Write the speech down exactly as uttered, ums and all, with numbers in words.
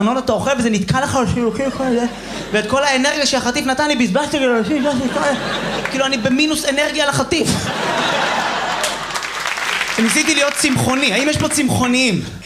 אתה אוכל וזה נתקע לך על שילוקים ואת כל האנרגיה שהחטיף נתן לי בזבזתי כאילו אני במינוס אנרגיה לחטיף ניסיתי להיות צמחוני, האם יש פה צמחוניים?